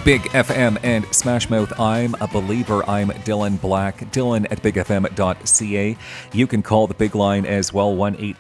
Big FM and Smash Mouth. I'm a believer. I'm Dylan Black. Dylan at bigfm.ca. You can call the big line as well,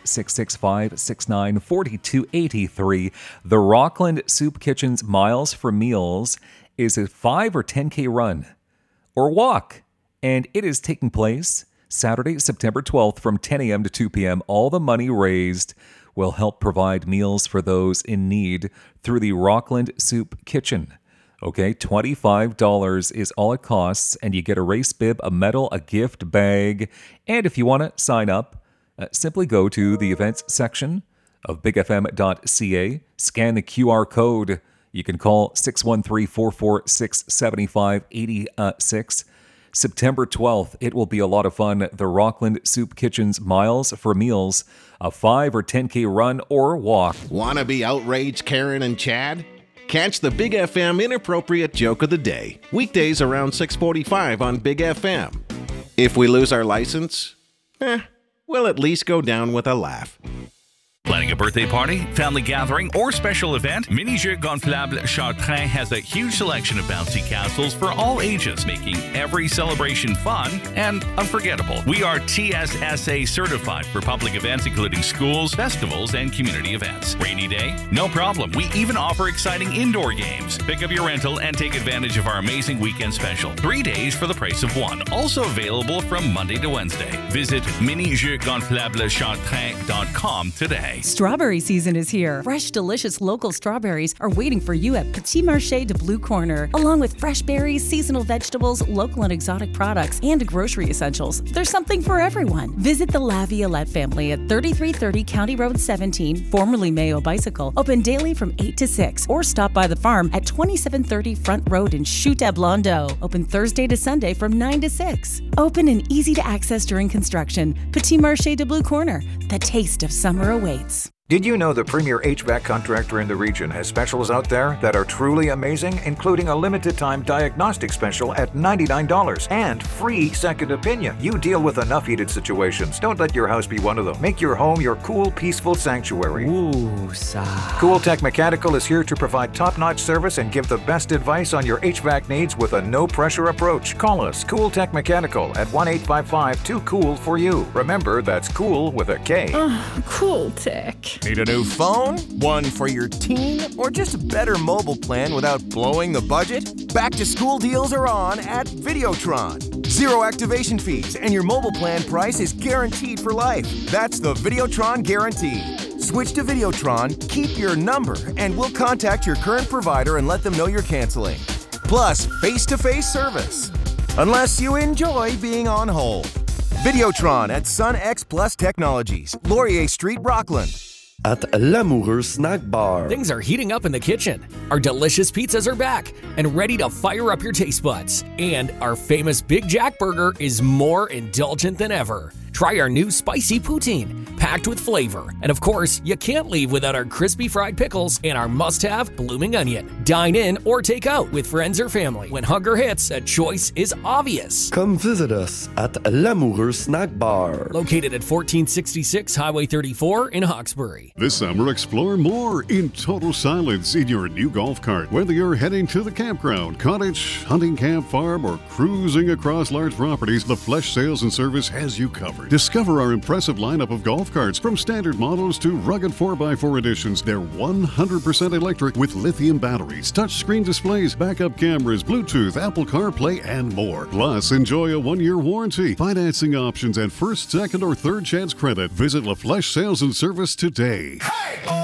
1-866-569-4283. The Rockland Soup Kitchen's Miles for Meals is a 5 or 10K run or walk, and it is taking place Saturday, September 12th from 10 a.m. to 2 p.m. All the money raised will help provide meals for those in need through the Rockland Soup Kitchen. Okay, $25 is all it costs, and you get a race bib, a medal, a gift bag. And if you want to sign up, simply go to the events section of bigfm.ca, scan the QR code. You can call 613-446-7586. September 12th, it will be a lot of fun. The Rockland Soup Kitchen's Miles for Meals, a 5 or 10K run or walk. Wanna be outraged, Karen and Chad? Catch the Big FM Inappropriate Joke of the Day, weekdays around 6:45 on Big FM. If we lose our license, we'll at least go down with a laugh. Planning a birthday party, family gathering, or special event? Mini Jeux Gonflables Chartrain has a huge selection of bouncy castles for all ages, making every celebration fun and unforgettable. We are TSSA certified for public events including schools, festivals, and community events. Rainy day? No problem. We even offer exciting indoor games. Pick up your rental and take advantage of our amazing weekend special. 3 days for the price of one. Also available from Monday to Wednesday. Visit minijeuxgonflableschartrain.com today. Strawberry season is here. Fresh, delicious local strawberries are waiting for you at Petit Marché de Blue Corner, along with fresh berries, seasonal vegetables, local and exotic products, and grocery essentials. There's something for everyone. Visit the La Violette family at 3330 County Road 17, formerly Mayo Bicycle, open daily from 8 to 6, or stop by the farm at 2730 Front Road in Chute à Blondeau, open Thursday to Sunday from 9 to 6. Open and easy to access during construction. Petit Marché de Blue Corner. The taste of summer awaits. Did you know the premier HVAC contractor in the region has specials out there that are truly amazing, including a limited-time diagnostic special at $99 and free second opinion? You deal with enough heated situations. Don't let your house be one of them. Make your home your cool, peaceful sanctuary. Cool Tech Mechanical is here to provide top-notch service and give the best advice on your HVAC needs with a no-pressure approach. Call us, Cool Tech Mechanical, at 1-855-2COOL-for-you. Remember, that's cool with a K. Cool Tech. Need a new phone? One for your teen? Or just a better mobile plan without blowing the budget? Back to school deals are on at Videotron. Zero activation fees and your mobile plan price is guaranteed for life. That's the Videotron Guarantee. Switch to Videotron, keep your number, and we'll contact your current provider and let them know you're canceling. Plus, face-to-face service. Unless you enjoy being on hold. Videotron at Sun X Plus Technologies, Laurier Street, Rockland. At L'Amoureux Snack Bar. Things are heating up in the kitchen. Our delicious pizzas are back and ready to fire up your taste buds. And our famous Big Jack Burger is more indulgent than ever. Try our new spicy poutine, packed with flavor. And of course, you can't leave without our crispy fried pickles and our must-have blooming onion. Dine in or take out with friends or family. When hunger hits, a choice is obvious. Come visit us at L'Amoureux Snack Bar. Located at 1466 Highway 34 in Hawkesbury. This summer, explore more in total silence in your new golf cart. Whether you're heading to the campground, cottage, hunting camp, farm, or cruising across large properties, the Flesh Sales and Service has you covered. Discover our impressive lineup of golf carts, from standard models to rugged 4x4 editions. They're 100% electric with lithium batteries, touchscreen displays, backup cameras, Bluetooth, Apple CarPlay, and more. Plus, enjoy a 1-year warranty, financing options, and first, second, or third chance credit. Visit La Flesh Sales and Service today. Hey!